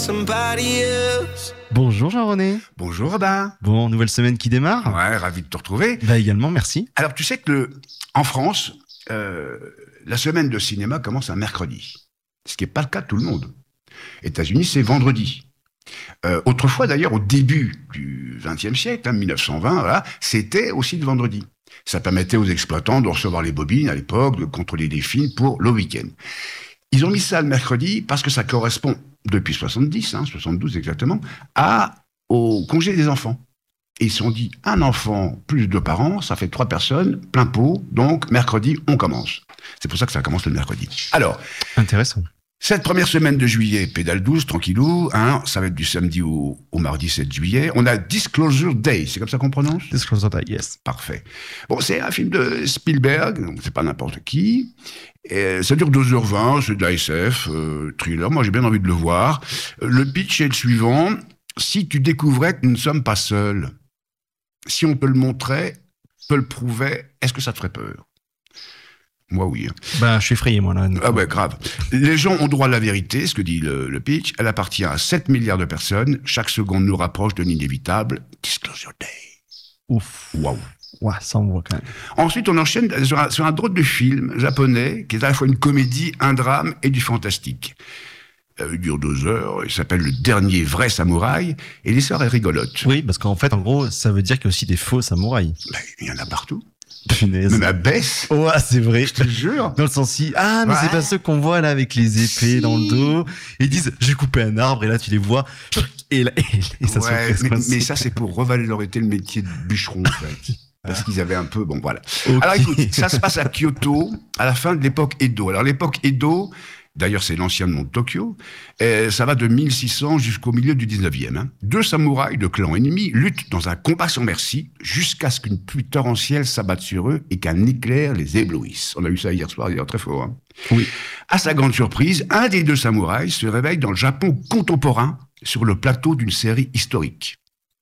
Bonjour Jean-René. Bonjour Robin. Bon, nouvelle semaine qui démarre. Ouais, ravi de te retrouver. Bah également, merci. Alors tu sais que en France, la semaine de cinéma commence un mercredi. Ce qui n'est pas le cas de tout le monde. États-Unis, c'est vendredi. Autrefois d'ailleurs, au début du XXe siècle, 1920, voilà, c'était aussi le vendredi. Ça permettait aux exploitants de recevoir les bobines à l'époque, de contrôler les films pour le week-end. Ils ont mis ça le mercredi parce que ça correspond, depuis 72 exactement, au congé des enfants. Et ils se sont dit, un enfant plus 2 parents, ça fait 3 personnes, plein pot, donc mercredi, on commence. C'est pour ça que ça commence le mercredi. Alors, intéressant. Cette première semaine de juillet, pédale douce, tranquillou, ça va être du samedi au mardi 7 juillet. On a Disclosure Day, c'est comme ça qu'on prononce ? Disclosure Day, yes. Parfait. Bon, c'est un film de Spielberg, donc c'est pas n'importe qui. Et ça dure 2h20, c'est de la SF, thriller, moi j'ai bien envie de le voir. Le pitch est le suivant, si tu découvrais que nous ne sommes pas seuls, si on te le montrait, te le prouvait, est-ce que ça te ferait peur ? Moi, oui. Bah, je suis effrayé, moi, là. Ah ouais, grave. Les gens ont droit à la vérité, ce que dit le pitch. Elle appartient à 7 milliards de personnes. Chaque seconde nous rapproche de l'inévitable. Disclosure Day. Ouf. Waouh. Ouais, ça envoie quand même. Ensuite, on enchaîne sur un drôle de film japonais, qui est à la fois une comédie, un drame et du fantastique. Il dure 2 heures, il s'appelle Le Dernier Vrai Samouraï, et l'histoire est rigolote. Oui, parce qu'en fait, en gros, ça veut dire qu'il y a aussi des faux samouraïs. Ben, il y en a partout. Punaise. Même à Bess. Ouais, c'est vrai. Je te jure. Dans le sens si, mais ouais. c'est pas ceux qu'on voit là avec les épées dans le dos. Et ils disent, j'ai coupé un arbre, et là tu les vois, et ça ouais, se mais ça c'est pour revaloriser le métier de bûcheron, en fait. Parce qu'ils avaient un peu, bon voilà. Okay. Alors écoute, ça se passe à Kyoto, à la fin de l'époque Edo. Alors l'époque Edo, d'ailleurs c'est l'ancien nom de Tokyo, ça va de 1600 jusqu'au milieu du 19e. 2 samouraïs de clans ennemis luttent dans un combat sans merci jusqu'à ce qu'une pluie torrentielle s'abatte sur eux et qu'un éclair les éblouisse. On a eu ça hier soir, d'ailleurs, très fort. Oui. À sa grande surprise, un des 2 samouraïs se réveille dans le Japon contemporain sur le plateau d'une série historique.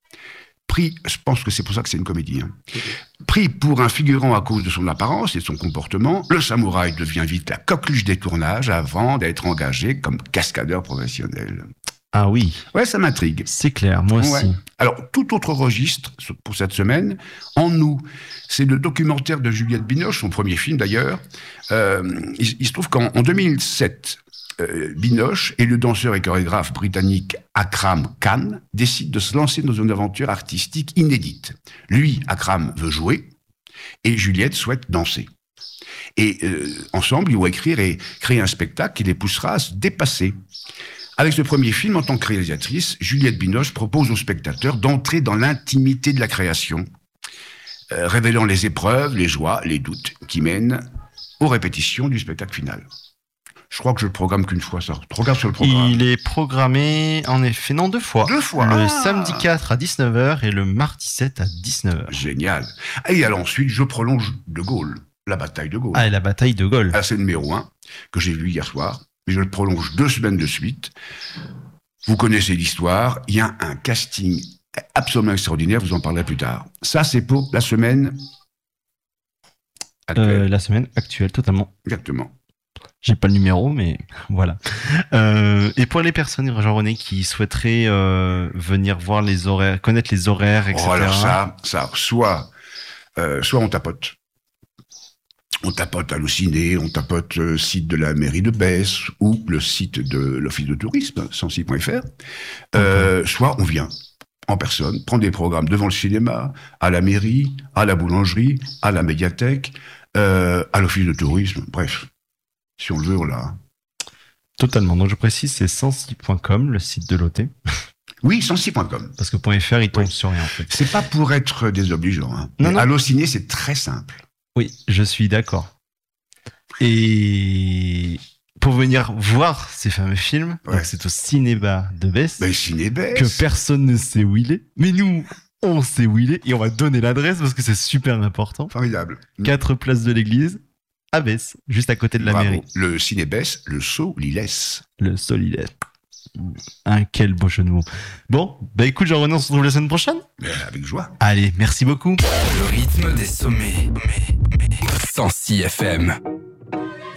Je pense que c'est pour ça que c'est une comédie. Pris pour un figurant à cause de son apparence et de son comportement, le samouraï devient vite la coqueluche des tournages avant d'être engagé comme cascadeur professionnel. Ah oui. Ouais, ça m'intrigue. C'est clair, moi aussi. Ouais. Alors, tout autre registre pour cette semaine, En nous, c'est le documentaire de Juliette Binoche, son premier film d'ailleurs. Il se trouve qu'en 2007, Binoche et le danseur et chorégraphe britannique Akram Khan décident de se lancer dans une aventure artistique inédite. Lui, Akram, veut jouer et Juliette souhaite danser. Et ensemble, ils vont écrire et créer un spectacle qui les poussera à se dépasser. Avec ce premier film, en tant que réalisatrice, Juliette Binoche propose aux spectateurs d'entrer dans l'intimité de la création, révélant les épreuves, les joies, les doutes qui mènent aux répétitions du spectacle final. Je crois que je le programme qu'une fois, ça. Regarde sur le programme. Il est programmé, en effet, 2 fois. 2 fois. Le samedi 4 à 19h et le mardi 7 à 19h. Génial. Et alors ensuite, je prolonge De Gaulle, la bataille de Gaulle. Ah, et la bataille de Gaulle. Ah, c'est le numéro 1, que j'ai vu hier soir. Mais je le prolonge 2 semaines de suite. Vous connaissez l'histoire. Il y a un casting absolument extraordinaire. Vous en parlerez plus tard. Ça, c'est pour la semaine actuelle. La semaine actuelle, totalement. Exactement. J'ai pas le numéro, mais voilà. Et pour les personnes, Jean-René, qui souhaiteraient venir voir les horaires, connaître les horaires, etc. Oh, alors ça, soit on tapote. On tapote Allociné, on tapote le site de la mairie de Besse ou le site de l'office de tourisme, sensi.fr. Soit on vient en personne, prendre des programmes devant le cinéma, à la mairie, à la boulangerie, à la médiathèque, à l'office de tourisme, bref. Si on le veut, on l'a. Totalement. Donc je précise, c'est sensi.com, le site de l'OT. Oui, sensi.com. Parce que .fr, il tombe sur rien, en fait. C'est pas pour être désobligeant. Non. Allociné, c'est très simple. Oui, je suis d'accord. Et pour venir voir ces fameux films, donc c'est au Cinéba de Besse. Que personne ne sait où il est. Mais nous, on sait où il est et on va donner l'adresse parce que c'est super important. Formidable. 4 places de l'église. À Besse, juste à côté de la mairie. Le Ciné-Besse, le Solilès. Le Solilès. Quel beau jeu de mots. Bon, écoute, Jean-René, on se retrouve la semaine prochaine. Avec joie. Allez, merci beaucoup. Le rythme des sommets. Sensi FM.